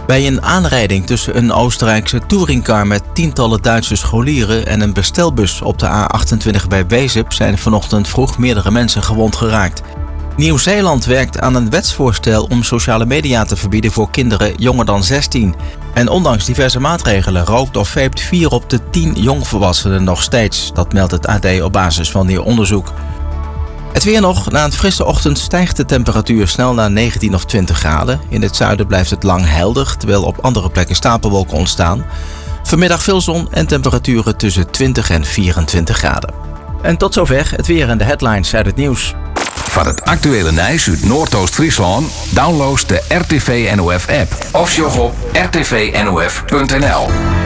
Bij een aanrijding tussen een Oostenrijkse touringcar met tientallen Duitse scholieren en een bestelbus op de A28 bij Wezep zijn vanochtend vroeg meerdere mensen gewond geraakt. Nieuw-Zeeland werkt aan een wetsvoorstel om sociale media te verbieden voor kinderen jonger dan 16. En ondanks diverse maatregelen rookt of vape 4 op de 10 jongvolwassenen nog steeds. Dat meldt het AD op basis van nieuw onderzoek. Het weer nog. Na een frisse ochtend stijgt de temperatuur snel naar 19 of 20 graden. In het zuiden blijft het lang helder, terwijl op andere plekken stapelwolken ontstaan. Vanmiddag veel zon en temperaturen tussen 20 en 24 graden. En tot zover het weer en de headlines uit het nieuws. Van het actuele nieuws uit Noordoost-Friesland download de RTV NOF app of sjog op rtvnof.nl.